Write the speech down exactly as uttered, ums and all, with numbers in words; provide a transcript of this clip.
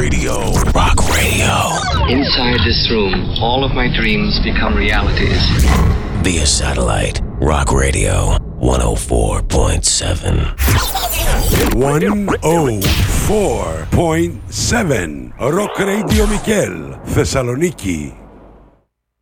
Radio. Rock Radio. Inside this room, all of my dreams become realities. Via satellite, Rock Radio one oh four point seven. one oh four point seven. Rock Radio Mikel, Thessaloniki.